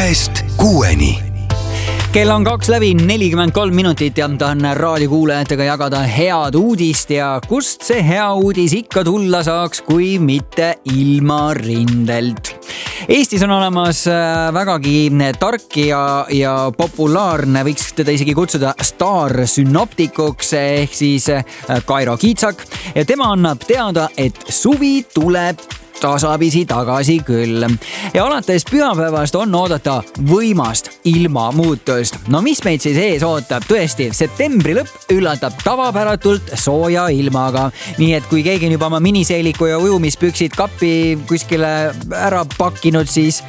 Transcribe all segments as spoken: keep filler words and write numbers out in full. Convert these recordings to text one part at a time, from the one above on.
kahest kuueni. Kell on kaks läbi nelikümmend kolm minutit ja tahan raadiokuulajatega jagada head uudist ja kust see hea uudis ikka tulla saaks, kui mitte ilmarindelt. Eestis on olemas vägagi tark ja, ja populaarne, võiks teda isegi kutsuda staarsünoptikuks ehk siis Kairo Kiitsak ja tema annab teada, et suvi tuleb tasapisi tagasi küll. Ja alates pühapäevast on oodata võimast ilmamuutust. No mis meid siis ees ootab? Tõesti, septembri lõpp üllatab tavapäratult sooja ilmaga. Nii et kui keegi on juba oma miniseeliku ja ujumispüksid kappi kuskile ära pakkinud, siis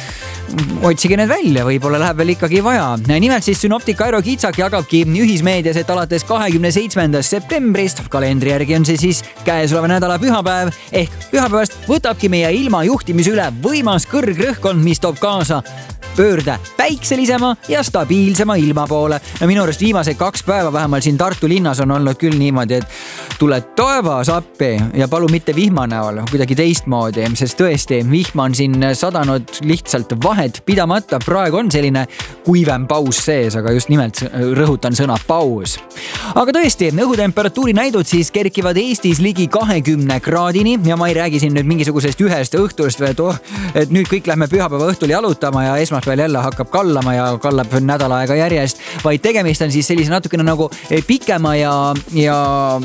otsige need välja, võib-olla läheb veel ikkagi vaja. Nimelt siis synoptik Kairo Kiitsak jagabki ühismeedias, et alates kahekümne seitsmendast septembrist, kalendri järgi on see siis käesoleva nädala pühapäev, ehk pühapäevast võtabki meie ilma juhtimise üle võimas kõrgrõhkkond, mis toob kaasa pöörde päikselisema ja stabiilsema ilma poole. No minu arust viimased kaks päeva vähemalt siin Tartu linnas on olnud küll niimoodi, et tule taevas appi ja palu mitte vihma näol, kuidagi teistmoodi, sest tõesti vihma on siin sadanud lihtsalt vahet pidamata. Praegu on selline kuivem paus sees, aga just nimelt rõhutan sõna paus. Aga tõesti, õhutemperatuuri näidud siis kerkivad Eestis ligi kahekümne kraadini ja ma ei räägi siin nüüd mingisugusest ühest õhtust, et, oh, et nüüd kõik lähme pühapäeva õhtul jalutama ja esmaspäeval jälle hakkab kallama ja kallab nädal aega järjest, vaid tegemist on siis sellise natukene nagu pikema ja, ja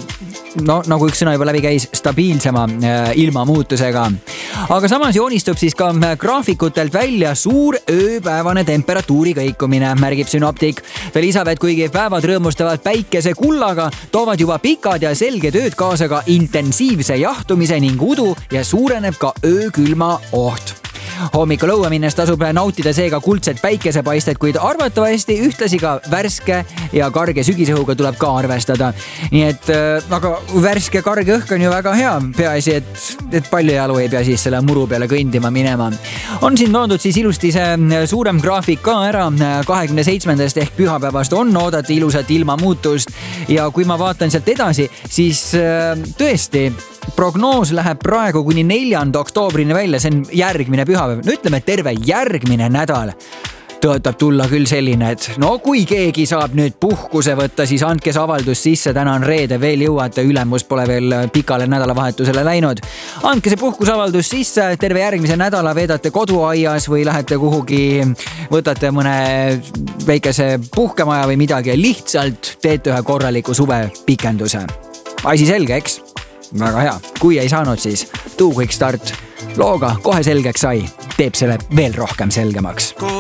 no, nagu üks sõna juba läbi käis, stabiilsema ilmamuutusega. Aga samas joonistub siis ka graafikutelt välja suur ööpäevane temperatuuri kõikumine, märgib synoptik. Ta lisab, et kuigi päevad rõõmustavad päikese kullaga, toovad juba pikad ja selged ööd kaasa ka intensiivse jahtumise ning udu ja suureneb ka öökülma oht. Hommikul õue minnes tasub nautida seega kuldset päikesepaistet, kuid arvatavasti ühtlasi ka värske ja karge sügisõhuga tuleb ka arvestada. Nii et aga värske karge õhk on ju väga hea, peaasi, et, et palju jalu ei pea siis selle muru peale kõndima minema. On siin toodud siis ilusti see suurem graafik ka ära, kahekümne seitsmendast ehk pühapäevast on oodata ilusat ilmamuutust ja kui ma vaatan sealt edasi, siis tõesti prognoos läheb praegu kuni neljanda oktoobrini välja, see on järgmine pühapäev. No ütleme, et terve järgmine nädal tõotab tulla küll selline, et no kui keegi saab nüüd puhkuse võtta, siis andke see avaldus sisse, täna on reede, veel jõuate, ülemus pole veel pikale nädalavahetusele läinud. Andke see puhkusavaldus sisse, terve järgmise nädala veedate koduaias või lähete kuhugi, võtate mõne väikese puhkemaja või midagi ja lihtsalt teete ühe korraliku suvepikenduse. Asi selge, eks? Väga hea. Kui ei saanud, siis Two Quick Start looga kohe selgeks sai, teeb selle veel rohkem selgemaks.